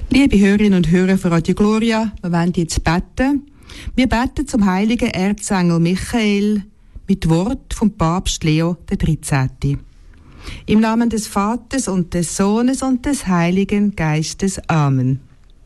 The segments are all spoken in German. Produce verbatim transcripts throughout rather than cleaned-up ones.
Liebe Hörerinnen und Hörer von Radio Gloria, wir wollen jetzt beten. Wir beten zum heiligen Erzengel Michael mit Wort vom Papst Leo der dreizehnten. Im Namen des Vaters und des Sohnes und des Heiligen Geistes. Amen.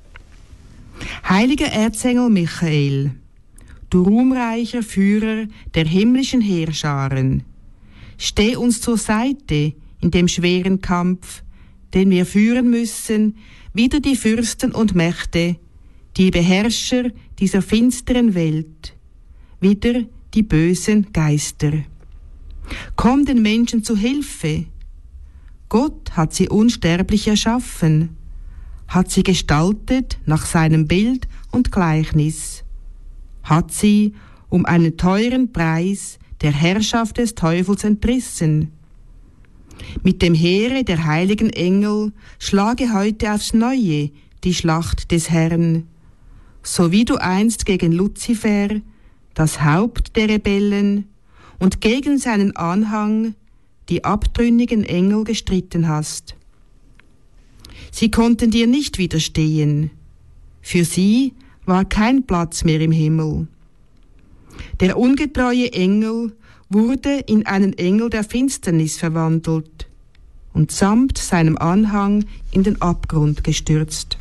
Heiliger Erzengel Michael, du ruhmreicher Führer der himmlischen Heerscharen, steh uns zur Seite in dem schweren Kampf, den wir führen müssen, wider die Fürsten und Mächte, die Beherrscher dieser finsteren Welt, wider die bösen Geister. Komm den Menschen zu Hilfe. Gott hat sie unsterblich erschaffen, hat sie gestaltet nach seinem Bild und Gleichnis, hat sie um einen teuren Preis der Herrschaft des Teufels entrissen. Mit dem Heere der heiligen Engel schlage heute aufs Neue die Schlacht des Herrn, so wie du einst gegen Luzifer, das Haupt der Rebellen, und gegen seinen Anhang, die abtrünnigen Engel, gestritten hast. Sie konnten dir nicht widerstehen. Für sie war kein Platz mehr im Himmel. Der ungetreue Engel wurde in einen Engel der Finsternis verwandelt und samt seinem Anhang in den Abgrund gestürzt.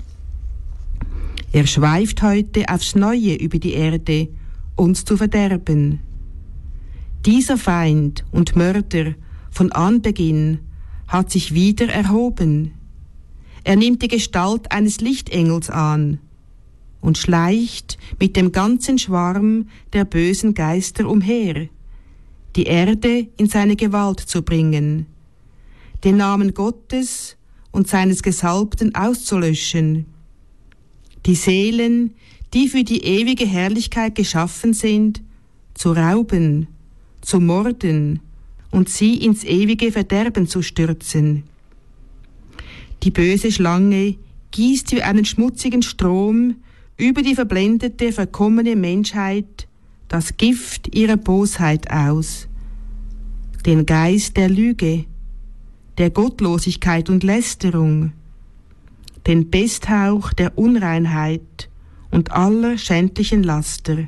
Er schweift heute aufs Neue über die Erde, uns zu verderben. Dieser Feind und Mörder von Anbeginn hat sich wieder erhoben. Er nimmt die Gestalt eines Lichtengels an und schleicht mit dem ganzen Schwarm der bösen Geister umher, die Erde in seine Gewalt zu bringen, den Namen Gottes und seines Gesalbten auszulöschen, die Seelen, die für die ewige Herrlichkeit geschaffen sind, zu rauben, zu morden und sie ins ewige Verderben zu stürzen. Die böse Schlange gießt wie einen schmutzigen Strom über die verblendete, verkommene Menschheit das Gift ihrer Bosheit aus, den Geist der Lüge, der Gottlosigkeit und Lästerung, den Pesthauch der Unreinheit und aller schändlichen Laster.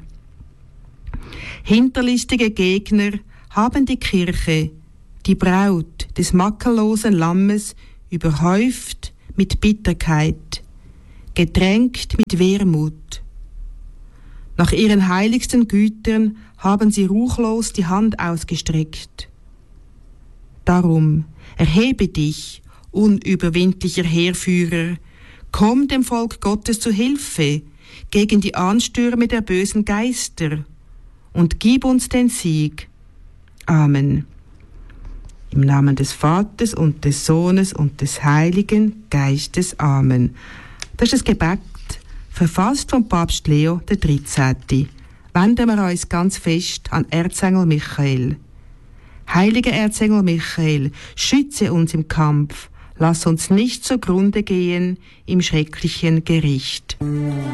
Hinterlistige Gegner haben die Kirche, die Braut des makellosen Lammes, überhäuft mit Bitterkeit, getränkt mit Wermut. Nach ihren heiligsten Gütern haben sie ruchlos die Hand ausgestreckt. Darum erhebe dich, unüberwindlicher Heerführer, komm dem Volk Gottes zu Hilfe gegen die Anstürme der bösen Geister und gib uns den Sieg. Amen. Im Namen des Vaters und des Sohnes und des Heiligen Geistes. Amen. Das ist das Gebet, verfasst vom Papst Leo der dreizehnten. Wenden wir uns ganz fest an Erzengel Michael. Heiliger Erzengel Michael, schütze uns im Kampf, lass uns nicht zugrunde gehen im schrecklichen Gericht.